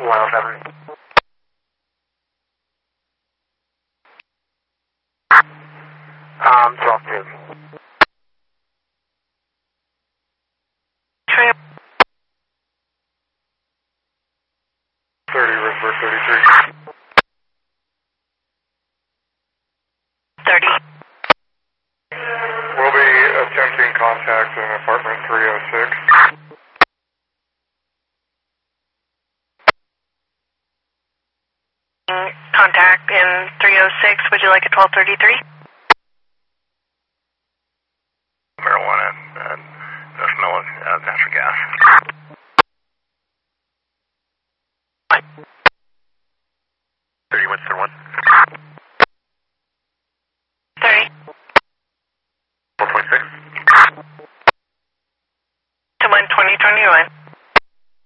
107. Drop in. Trip. 30, River 33. 30. We'll be attempting contact in apartment 306. Contact in 306. Would you like a 1233? Marijuana and no natural gas.